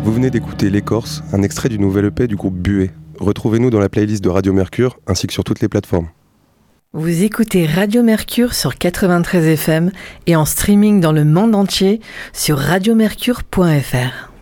Vous venez d'écouter L'Écorce, un extrait du nouvel EP du groupe Buée. Retrouvez-nous dans la playlist de Radio Mercure, ainsi que sur toutes les plateformes. Vous écoutez Radio Mercure sur 93 FM et en streaming dans le monde entier sur radiomercure.fr.